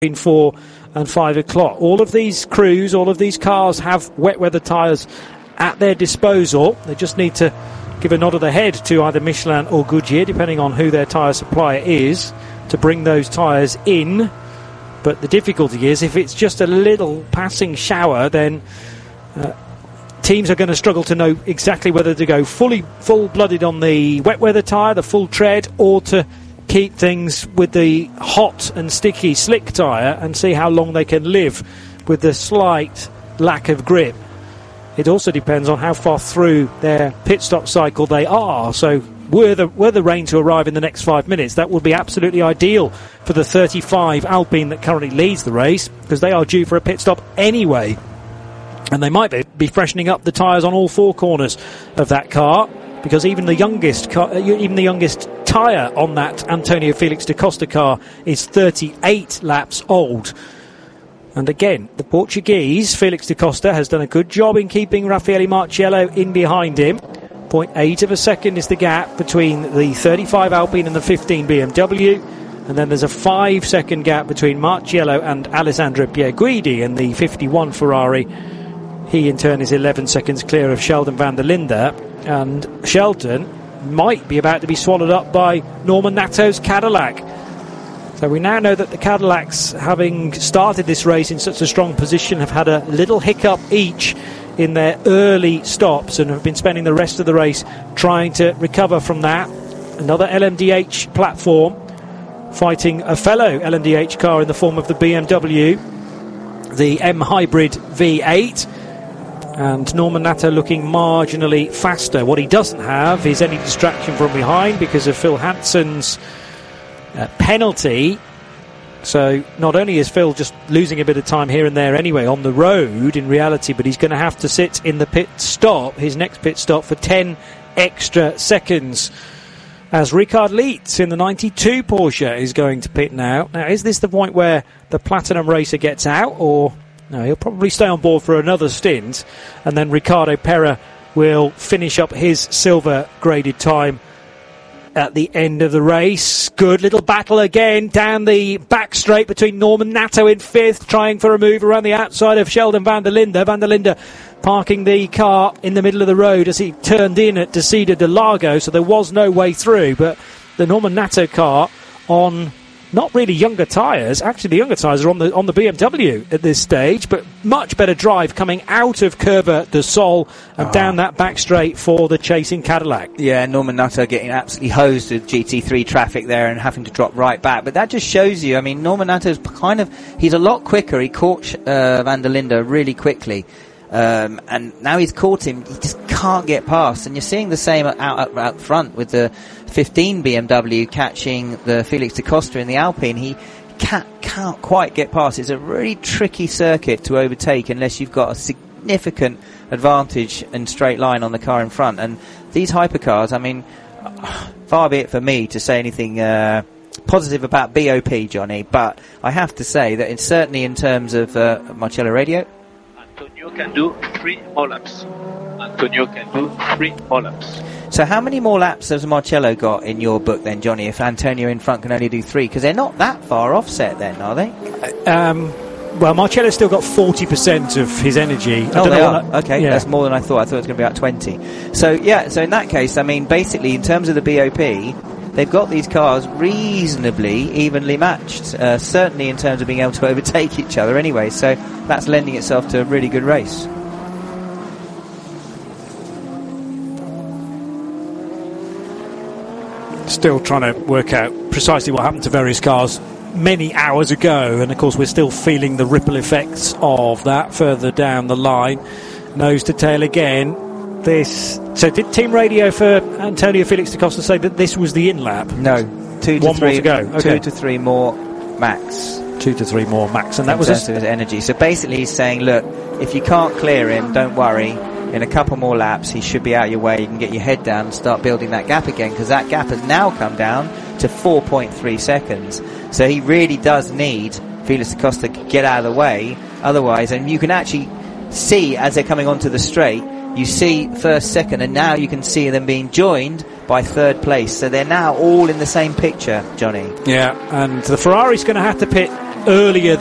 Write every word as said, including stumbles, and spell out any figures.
between four and five o'clock. All of these crews, all of these cars have wet weather tyres at their disposal. They just need to give a nod of the head to either Michelin or Goodyear, depending on who their tyre supplier is, to bring those tyres in. But the difficulty is, if it's just a little passing shower, then uh, teams are going to struggle to know exactly whether to go fully full-blooded on the wet weather tyre, the full tread, or to keep things with the hot and sticky slick tyre and see how long they can live with the slight lack of grip. It also depends on how far through their pit stop cycle they are. So were the, were the rain to arrive in the next five minutes, that would be absolutely ideal for the thirty-five Alpine that currently leads the race, because they are due for a pit stop anyway. And they might be, be freshening up the tyres on all four corners of that car, because even the youngest car, even the youngest tyre on that Antonio Felix da Costa car is thirty-eight laps old. And again, the Portuguese, Felix da Costa, has done a good job in keeping Raffaele Marciello in behind him. zero point eight of a second is the gap between the thirty-five Alpine and the fifteen B M W. And then there's a five second gap between Marciello and Alessandro Pierguidi in the fifty-one Ferrari. He in turn is eleven seconds clear of Sheldon van der Linde. And Sheldon might be about to be swallowed up by Norman Natto's Cadillac. So we now know that the Cadillacs, having started this race in such a strong position, have had a little hiccup each in their early stops and have been spending the rest of the race trying to recover from that. Another L M D H platform fighting a fellow L M D H car in the form of the B M W, the M Hybrid V eight. And Norman Natter looking marginally faster. What he doesn't have is any distraction from behind because of Phil Hansen's uh, penalty. So not only is Phil just losing a bit of time here and there anyway on the road in reality, but he's going to have to sit in the pit stop, his next pit stop, for ten extra seconds. As Richard Lietz in the ninety-two Porsche is going to pit now. Now, is this the point where the Platinum racer gets out, or... No, he'll probably stay on board for another stint, and then Ricardo Pera will finish up his silver graded time at the end of the race. Good little battle again down the back straight between Norman Natto in fifth, trying for a move around the outside of Sheldon van der Linde. Van der Linde parking the car in the middle of the road as he turned in at Desida de Largo, so there was no way through. But the Norman Natto car on... not really younger tyres. Actually, the younger tyres are on the on the B M W at this stage, but much better drive coming out of Curva de Sol and oh. down that back straight for the chasing Cadillac. Yeah, Norman Natter getting absolutely hosed with G T three traffic there and having to drop right back. But that just shows you, I mean, Norman Natter's kind of, he's a lot quicker. He caught uh, Van der Linde really quickly. Um, and now he's caught him, he just can't get past. And you're seeing the same out, out, out front with the fifteen B M W catching the Felix da Costa in the Alpine. He can't, can't quite get past. It's a really tricky circuit to overtake unless you've got a significant advantage in straight line on the car in front. And these hypercars, I mean, far be it for me to say anything uh, positive about B O P, Johnny, but I have to say that it's certainly in terms of uh, Marcello Radio, Antonio can do three more laps. Antonio can do three more laps. So how many more laps has Marcello got in your book then, Johnny, if Antonio in front can only do three? Because they're not that far offset then, are they? Um, well, Marcello's still got forty percent of his energy. Oh, I don't they know are? That, okay, yeah. That's more than I thought. I thought it was going to be about twenty. So, yeah, so in that case, I mean, basically, in terms of the B O P, they've got these cars reasonably evenly matched, uh, certainly in terms of being able to overtake each other anyway. So that's lending itself to a really good race. Still trying to work out precisely what happened to various cars many hours ago, and of course we're still feeling the ripple effects of that further down the line. Nose to tail again. This. So did Team Radio for Antonio Felix da Costa say that this was the in lap? No, two to One three more to go. Okay. Two to three more max. Two to three more max, and that in was terms of his energy. So basically, he's saying, look, if you can't clear him, don't worry. In a couple more laps, he should be out your way. You can get your head down and start building that gap again, because that gap has now come down to four point three seconds. So he really does need Felix da Costa to get out of the way. Otherwise, and you can actually see as they're coming onto the straight, you see first, second, and now you can see them being joined by third place. So they're now all in the same picture, Johnny. Yeah, and the Ferrari's going to have to pit earlier